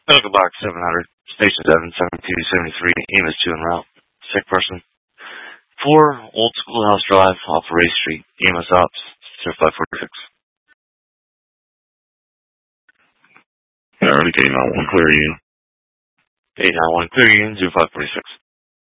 Medical box 700, station 7, 7273, EMS 2 en route. Sick person. 4, Old Schoolhouse Drive, off Ray Street, EMS Ops 0546. Yeah, already 891, clear you. 891, clear you, 0546.